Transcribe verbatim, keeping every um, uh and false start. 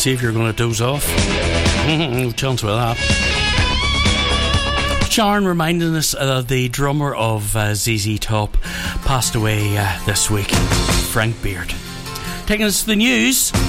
See if you're going to doze off. No chance with that. Sharon reminding us uh, the drummer of uh, Z Z Top passed away uh, this week, Frank Beard. Taking us to the news.